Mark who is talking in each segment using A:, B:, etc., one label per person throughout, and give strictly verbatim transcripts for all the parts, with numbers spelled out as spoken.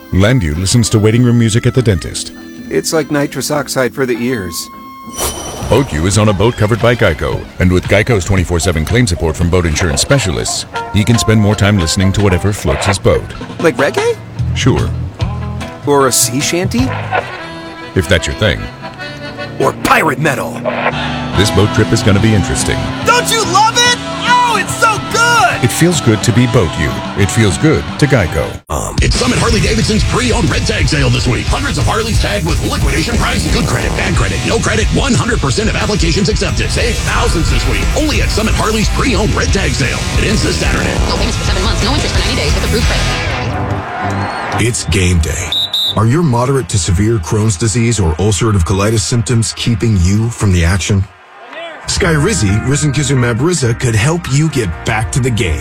A: Landu listens to waiting room music at the dentist.
B: It's like nitrous oxide for the ears.
A: BoatU is on a boat covered by Geico, and with Geico's twenty-four seven claim support from boat insurance specialists, he can spend more time listening to whatever floats his boat.
B: Like reggae?
A: Sure.
B: Or a sea shanty?
A: If that's your thing.
B: Or pirate metal?
A: This boat trip is going to be interesting.
C: Don't you love it? Oh, it's so good!
A: It feels good to be BoatU. It feels good to Geico.
D: Um, it's Summit Harley-Davidson's pre-owned red tag sale this week. Hundreds of Harleys tagged with liquidation price. Good credit, bad credit, no credit, one hundred percent of applications accepted. Save thousands this week. Only at Summit Harley's pre-owned red tag sale. It ends this Saturday.
E: No payments for seven months, no interest for ninety days with approved credit.
F: It's game day. Are your moderate to severe Crohn's disease or ulcerative colitis symptoms keeping you from the action? Skyrizi, risankizumab Riza, could help you get back to the game.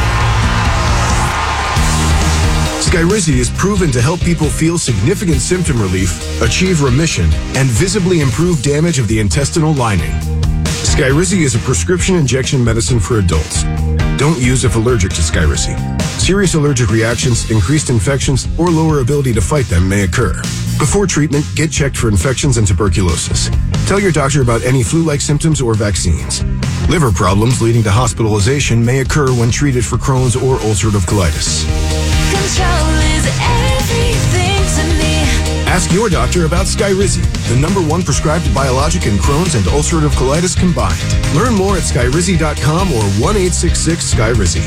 F: Skyrizi is proven to help people feel significant symptom relief, achieve remission, and visibly improve damage of the intestinal lining. Skyrizi is a prescription injection medicine for adults. Don't use if allergic to Skyrizi. Serious allergic reactions, increased infections, or lower ability to fight them may occur. Before treatment, get checked for infections and tuberculosis. Tell your doctor about any flu-like symptoms or vaccines. Liver problems leading to hospitalization may occur when treated for Crohn's or ulcerative colitis.
G: Control is everything to me.
F: Ask your doctor about Skyrizi, the number one prescribed biologic in Crohn's and ulcerative colitis combined. Learn more at skyrizi dot com or one eight six six Skyrizi.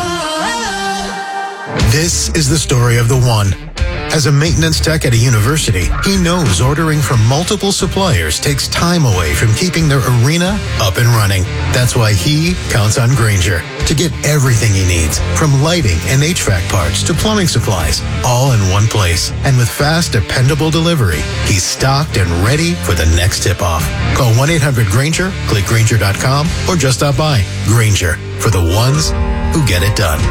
H: This is the story of the one. As a maintenance tech at a university, he knows ordering from multiple suppliers takes time away from keeping their arena up and running. That's why he counts on Grainger to get everything he needs, from lighting and H V A C parts to plumbing supplies, all in one place. And with fast, dependable delivery, he's stocked and ready for the next tip-off. Call one eight hundred Grainger, click Grainger dot com, or just stop by. Grainger, for the ones who get it done.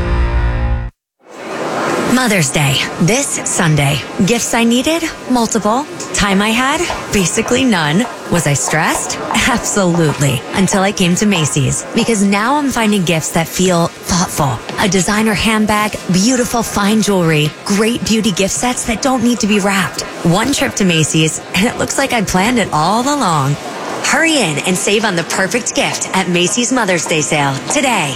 I: Mother's Day, this Sunday. Gifts I needed? Multiple. Time I had? Basically none. Was I stressed? Absolutely. Until I came to Macy's. Because now I'm finding gifts that feel thoughtful. A designer handbag, beautiful fine jewelry, great beauty gift sets that don't need to be wrapped. One trip to Macy's, and it looks like I planned it all along. Hurry in and save on the perfect gift at Macy's Mother's Day sale today.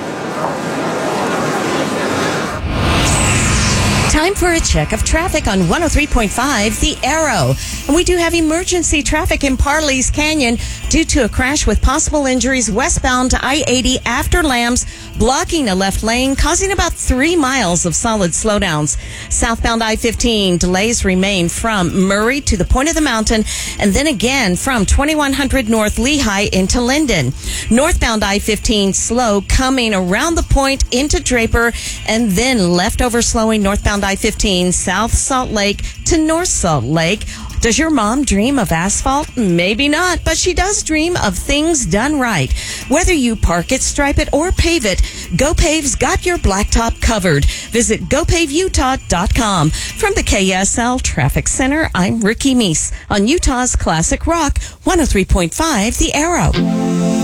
J: Time for a check of traffic on one oh three point five, The Arrow. And we do have emergency traffic in Parley's Canyon due to a crash with possible injuries westbound to I eighty after Lambs, blocking a left lane, causing about three miles of solid slowdowns. Southbound I fifteen, delays remain from Murray to the point of the mountain, and then again from twenty-one hundred North Lehigh into Linden. Northbound I fifteen, slow coming around the point into Draper, and then leftover slowing northbound I fifteen, South Salt Lake to North Salt Lake. Does your mom dream of asphalt? Maybe not, but she does dream of things done right. Whether you park it, stripe it, or pave it, GoPave's got your blacktop covered. Visit go pave utah dot com. From the K S L Traffic Center, I'm Ricky Meese on Utah's Classic Rock, one oh three point five The Arrow.